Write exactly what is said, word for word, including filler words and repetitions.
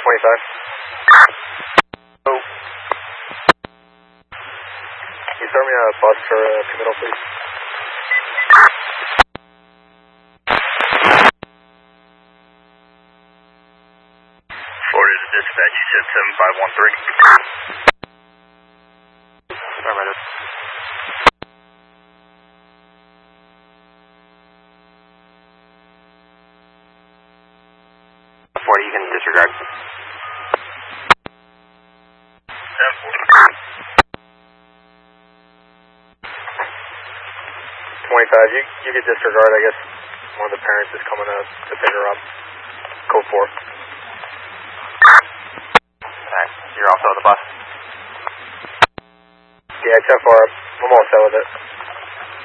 twenty-five. Oh. Can you throw me a bus for uh, Committal, please? Florida to dispatch, you said seven five one three. Sorry about it. forty, you can disregard. seven forty. twenty-five, you, you could disregard, I guess one of the parents is coming to, to pick her up. Code four. Alright, you're also on the bus? Yeah, ten four, I'm all set with it.